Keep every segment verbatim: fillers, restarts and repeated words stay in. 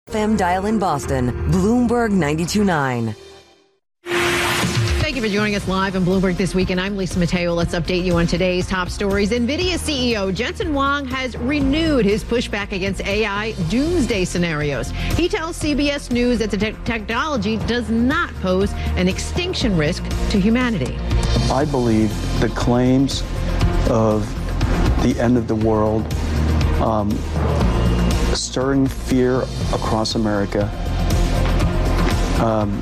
F M dial in Boston, Bloomberg ninety-two point nine. Thank you for joining us live on Bloomberg This Week, and I'm Lisa Mateo. Let's update you on today's top stories. NVIDIA C E O Jensen Huang has renewed his pushback against A I doomsday scenarios. He tells C B S News that the te- technology does not pose an extinction risk to humanity. I believe the claims of the end of the world, um, stirring fear across America, um,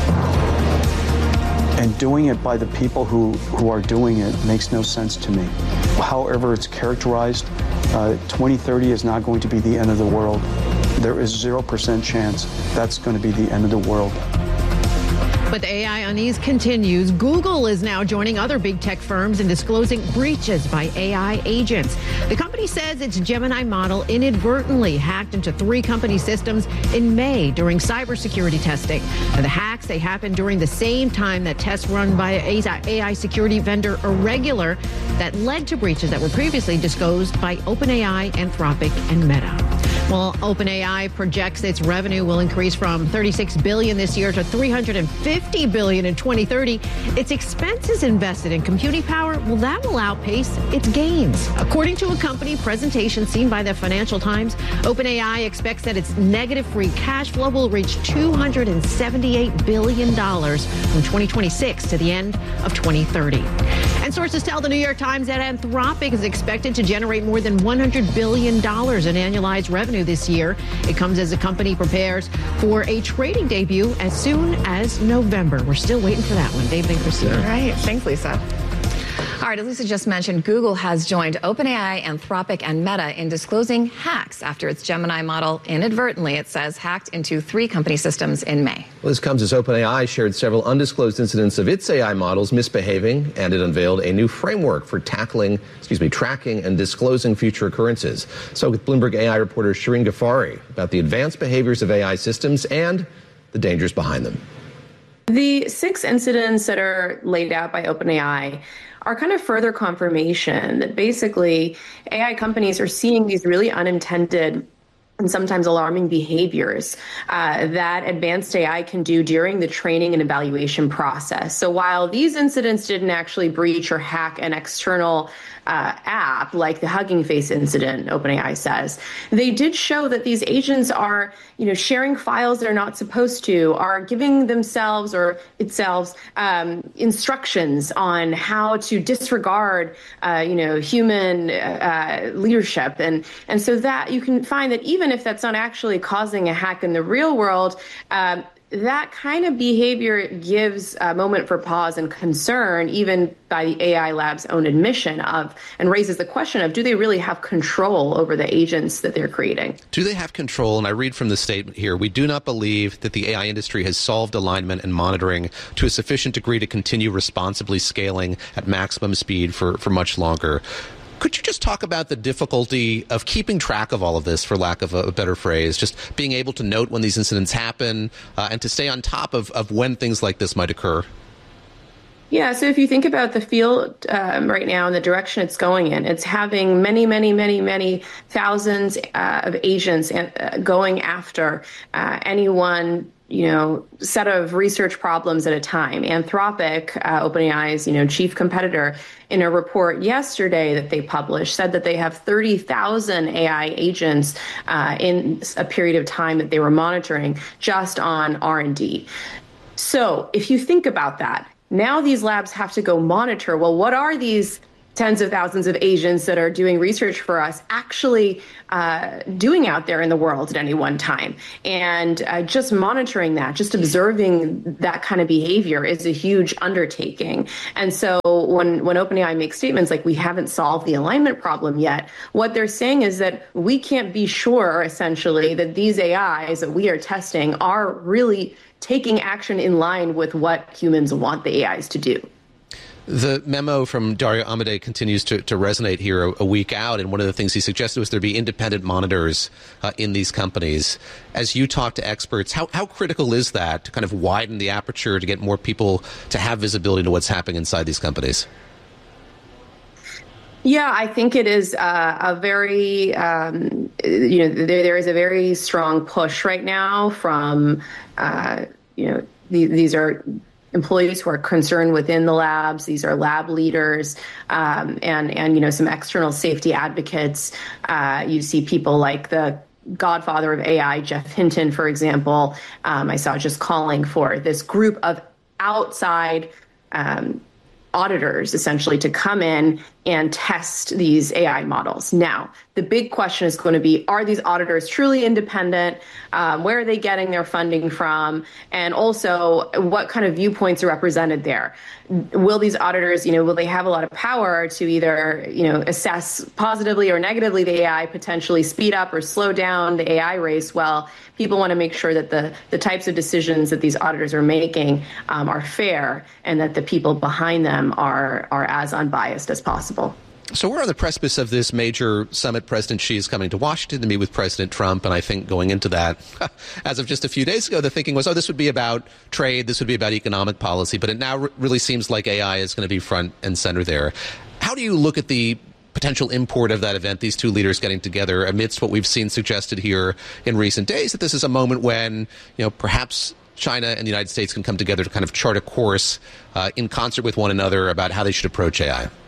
and doing it by the people who, who are doing it makes no sense to me. However it's characterized, uh, twenty thirty is not going to be the end of the world. There is zero percent chance that's going to be the end of the world. But the A I unease continues. Google is now joining other big tech firms in disclosing breaches by A I agents. The company says its Gemini model inadvertently hacked into three company systems in May during cybersecurity testing. Now, the hacks, they happened during the same time that tests run by A I security vendor Irregular that led to breaches that were previously disclosed by OpenAI, Anthropic, and Meta. Well, OpenAI projects its revenue will increase from thirty-six billion dollars this year to three hundred fifty billion dollars in twenty thirty. Its expenses invested in computing power, well, that will outpace its gains. According to a company presentation seen by the Financial Times, OpenAI expects that its negative free cash flow will reach two hundred seventy-eight billion dollars from twenty twenty-six to the end of twenty thirty. And sources tell the New York Times that Anthropic is expected to generate more than one hundred billion dollars in annualized revenue this year. It comes as the company prepares for a trading debut as soon as November. We're still waiting for that one. David and Christina. All right. Thanks, Lisa. All right, as Lisa just mentioned, Google has joined OpenAI, Anthropic, and Meta in disclosing hacks after its Gemini model inadvertently, it says, hacked into three company systems in May. Well, this comes as OpenAI shared several undisclosed incidents of its A I models misbehaving, and it unveiled a new framework for tackling, excuse me, tracking and disclosing future occurrences. So with Bloomberg A I reporter Shireen Ghaffari about the advanced behaviors of A I systems and the dangers behind them. The six incidents that are laid out by OpenAI are kind of further confirmation that basically A I companies are seeing these really unintended and sometimes alarming behaviors uh, that advanced A I can do during the training and evaluation process. So while these incidents didn't actually breach or hack an external uh, app like the Hugging Face incident, OpenAI says, they did show that these agents are, you know, sharing files they're not supposed to, are giving themselves or itself um, instructions on how to disregard, uh, you know, human uh, leadership, and and so that you can find that even if that's not actually causing a hack in the real world, um, that kind of behavior gives a moment for pause and concern, even by the A I lab's own admission of, and raises the question of, do they really have control over the agents that they're creating? Do they have control? And I read from the statement here, we do not believe that the A I industry has solved alignment and monitoring to a sufficient degree to continue responsibly scaling at maximum speed for, for much longer. Could you just talk about the difficulty of keeping track of all of this, for lack of a better phrase, just being able to note when these incidents happen uh, and to stay on top of, of when things like this might occur? Yeah, so if you think about the field um, right now and the direction it's going in, it's having many, many, many, many thousands uh, of agents uh, going after uh, anyone, you know, set of research problems at a time. Anthropic, uh, OpenAI's, you know, chief competitor, in a report yesterday that they published, said that they have thirty thousand A I agents uh, in a period of time that they were monitoring just on R and D. So if you think about that, now these labs have to go monitor, well, what are these tens of thousands of agents that are doing research for us actually uh, doing out there in the world at any one time? And uh, just monitoring that, just observing that kind of behavior is a huge undertaking. And so when, when OpenAI makes statements like, we haven't solved the alignment problem yet, what they're saying is that we can't be sure, essentially, that these A Is that we are testing are really taking action in line with what humans want the A Is to do. The memo from Dario Amodei continues to, to resonate here a, a week out, and one of the things he suggested was there be independent monitors uh, in these companies. As you talk to experts, how, how critical is that to kind of widen the aperture to get more people to have visibility into what's happening inside these companies? Yeah, I think it is uh, a very um, you know, there, there is a very strong push right now from, uh, you know, the, these are employees who are concerned within the labs. These are lab leaders, um, and, and, you know, some external safety advocates. Uh, you see people like the godfather of A I, Jeff Hinton, for example, um, I saw just calling for this group of outside um, auditors, essentially, to come in and test these A I models. Now, the big question is going to be, are these auditors truly independent? Um, where are they getting their funding from? And also, what kind of viewpoints are represented there? Will these auditors, you know, will they have a lot of power to either, you know, assess positively or negatively the A I, potentially speed up or slow down the A I race? Well, people want to make sure that the, the types of decisions that these auditors are making um, are fair, and that the people behind them are, are as unbiased as possible. So we're on the precipice of this major summit. President Xi is coming to Washington to meet with President Trump. And I think going into that, as of just a few days ago, the thinking was, oh, this would be about trade. This would be about economic policy. But it now r- really seems like A I is going to be front and center there. How do you look at the potential import of that event, these two leaders getting together, amidst what we've seen suggested here in recent days, that this is a moment when, you know, perhaps China and the United States can come together to kind of chart a course uh, in concert with one another about how they should approach A I?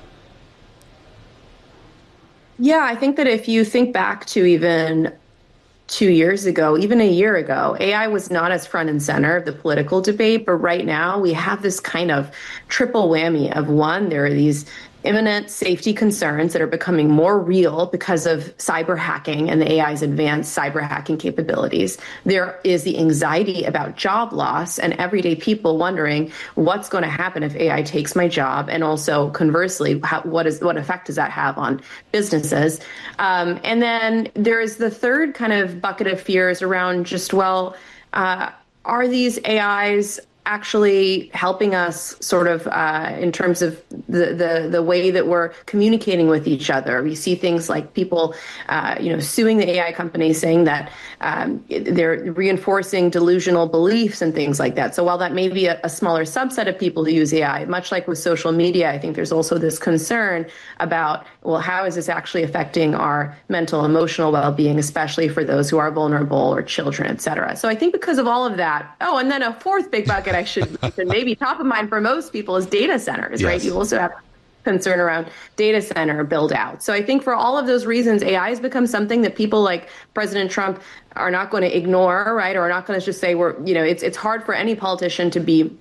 Yeah, I think that if you think back to even two years ago, even a year ago, A I was not as front and center of the political debate. But right now we have this kind of triple whammy of, one, there are these imminent safety concerns that are becoming more real because of cyber hacking and the A I's advanced cyber hacking capabilities. There is the anxiety about job loss and everyday people wondering what's going to happen if A I takes my job, and also conversely, how, what is what effect does that have on businesses? Um, and then there is the third kind of bucket of fears around just, well, uh, are these A Is actually helping us sort of uh, in terms of the, the the way that we're communicating with each other? We see things like people, uh, you know, suing the A I companies, saying that um, they're reinforcing delusional beliefs and things like that. So while that may be a, a smaller subset of people who use A I, much like with social media, I think there's also this concern about, well, how is this actually affecting our mental, emotional well-being, especially for those who are vulnerable or children, et cetera. So I think because of all of that, oh, and then a fourth big bucket I should mention, maybe top of mind for most people, is data centers, yes. Right? You also have concern around data center build out. So I think for all of those reasons, A I has become something that people like President Trump are not going to ignore, right? Or are not going to just say, we're, you know, it's it's hard for any politician to be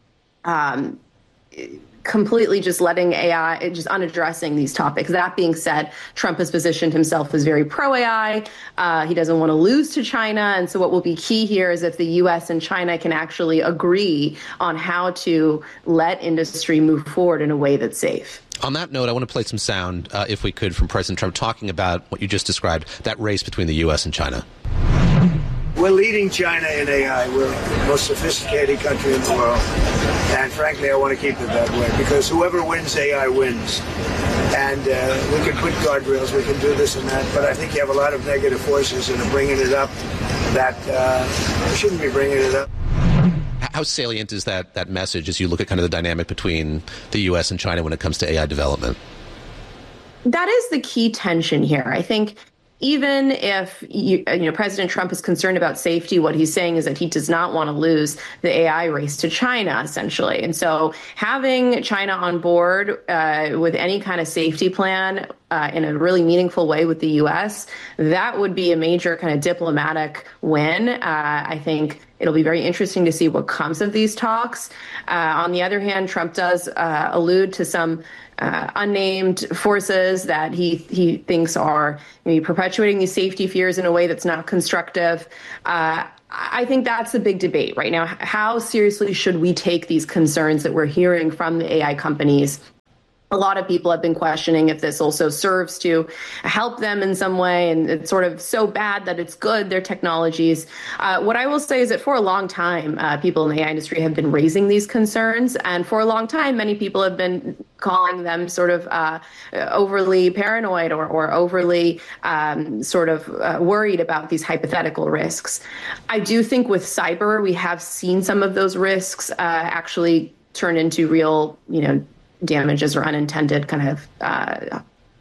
um, completely just letting A I, just unaddressing these topics. That being said, Trump has positioned himself as very pro-A I. Uh, he doesn't want to lose to China. And so what will be key here is if the U S and China can actually agree on how to let industry move forward in a way that's safe. On that note, I want to play some sound, uh, if we could, from President Trump talking about what you just described, that race between the U S and China. We're leading China in A I. We're the most sophisticated country in the world. And frankly, I want to keep it that way, because whoever wins A I wins. And uh, we can put guardrails, we can do this and that, but I think you have a lot of negative forces that are bringing it up that uh, shouldn't be bringing it up. How salient is that, that message as you look at kind of the dynamic between the U S and China when it comes to A I development? That is the key tension here. I think even if you, you know, President Trump is concerned about safety, what he's saying is that he does not want to lose the A I race to China, essentially. And so having China on board uh, with any kind of safety plan uh, in a really meaningful way with the U S, that would be a major kind of diplomatic win. Uh, I think it'll be very interesting to see what comes of these talks. Uh, on the other hand, Trump does uh, allude to some Uh, unnamed forces that he he thinks are maybe perpetuating these safety fears in a way that's not constructive. Uh, I think that's the big debate right now. How seriously should we take these concerns that we're hearing from the A I companies? A lot of people have been questioning if this also serves to help them in some way, and it's sort of so bad that it's good, their technologies. Uh, what I will say is that for a long time, uh, people in the A I industry have been raising these concerns. And for a long time, many people have been calling them sort of uh, overly paranoid or, or overly um, sort of uh, worried about these hypothetical risks. I do think with cyber, we have seen some of those risks uh, actually turn into real, you know, damages or unintended kind of uh,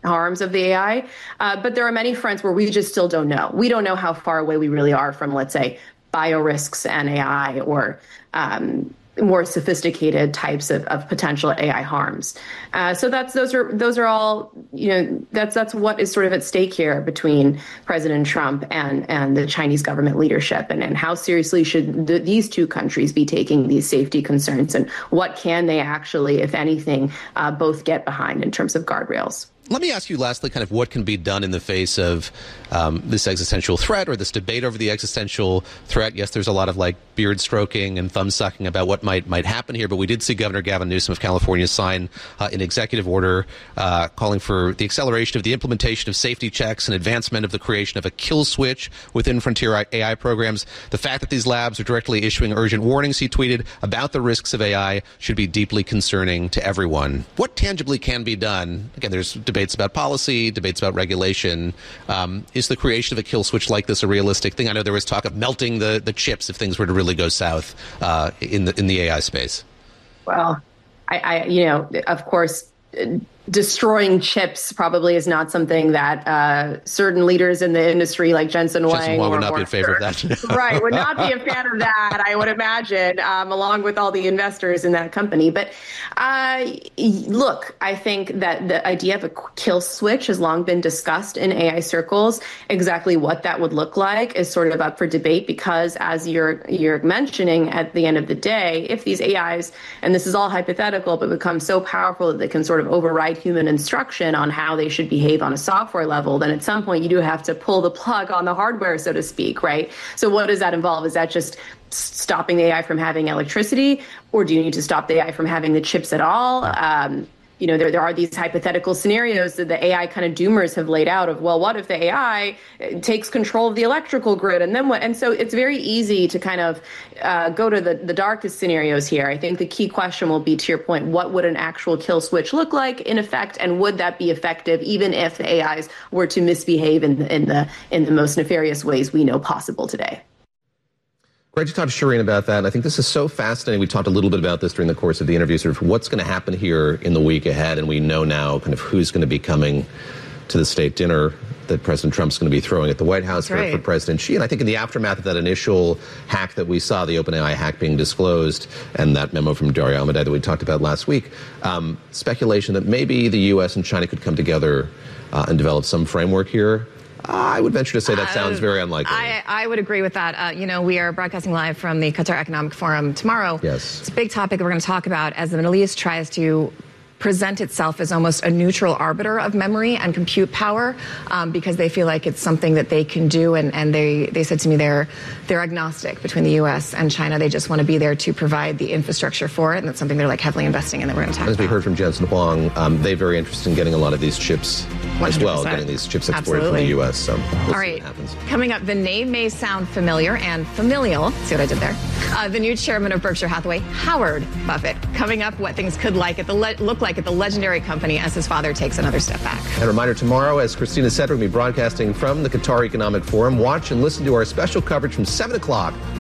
harms of the A I. Uh, but there are many fronts where we just still don't know. We don't know how far away we really are from, let's say, biorisks and A I, or um, more sophisticated types of, of potential A I harms. Uh, so that's those are those are all, you know, that's that's what is sort of at stake here between President Trump and and the Chinese government leadership, and, and how seriously should the, these two countries be taking these safety concerns, and what can they actually, if anything, uh, both get behind in terms of guardrails. Let me ask you lastly, kind of what can be done in the face of um, this existential threat, or this debate over the existential threat. Yes, there's a lot of like beard stroking and thumb sucking about what might might happen here, but we did see Governor Gavin Newsom of California sign uh, an executive order uh, calling for the acceleration of the implementation of safety checks and advancement of the creation of a kill switch within frontier A I programs. The fact that these labs are directly issuing urgent warnings, he tweeted, about the risks of A I should be deeply concerning to everyone. What tangibly can be done? Again, there's debates about policy, debates about regulation. Um, is the creation of a kill switch like this a realistic thing? I know there was talk of melting the, the chips if things were to really go south uh, in the in the A I space. Well, I, I you know, of course, destroying chips probably is not something that uh, certain leaders in the industry like Jensen Huang, Jensen Huang would or, not or, be in favor of that. Right, would not be a fan of that, I would imagine, um, along with all the investors in that company. But uh, look, I think that the idea of a kill switch has long been discussed in A I circles. Exactly what that would look like is sort of up for debate, because as you're you're mentioning, at the end of the day, if these A Is, and this is all hypothetical, but become so powerful that they can sort of override human instruction on how they should behave on a software level, then at some point you do have to pull the plug on the hardware, so to speak, right? So what does that involve? Is that just stopping the A I from having electricity, or do you need to stop the A I from having the chips at all? Um, you know, there there are these hypothetical scenarios that the A I kind of doomers have laid out of, well, what if the A I takes control of the electrical grid, and then what? And so it's very easy to kind of uh, go to the, the darkest scenarios here. I think the key question will be, to your point, what would an actual kill switch look like in effect, and would that be effective even if the A Is were to misbehave in the, in the, in the most nefarious ways we know possible today? Great to talk to Shireen about that. And I think this is so fascinating. We talked a little bit about this during the course of the interview, sort of what's going to happen here in the week ahead. And we know now kind of who's going to be coming to the state dinner that President Trump's going to be throwing at the White House for, right. for President Xi. And I think in the aftermath of that initial hack that we saw, the OpenAI hack being disclosed, and that memo from Dario Amodei that we talked about last week, um, speculation that maybe the U S and China could come together uh, and develop some framework here. I would venture to say that sounds very unlikely. I, I would agree with that. Uh, you know, we are broadcasting live from the Qatar Economic Forum tomorrow. Yes. It's a big topic that we're going to talk about as the Middle East tries to present itself as almost a neutral arbiter of memory and compute power, um, because they feel like it's something that they can do. And, and they, they said to me they're, they're agnostic between the U S and China. They just want to be there to provide the infrastructure for it. And that's something they're like heavily investing in that we're going to talk As we about. heard from Jensen Huang, um, they're very interested in getting a lot of these chips as well, one hundred percent. getting these chips exported Absolutely. from the U S. So we'll All see right. what happens. Coming up, the name may sound familiar and familial. See what I did there? Uh, the new chairman of Berkshire Hathaway, Howard Buffett. Coming up, what things could like at the le- look like at the legendary company as his father takes another step back. And a reminder, tomorrow, as Christina said, we're going to be broadcasting from the Qatar Economic Forum. Watch and listen to our special coverage from seven o'clock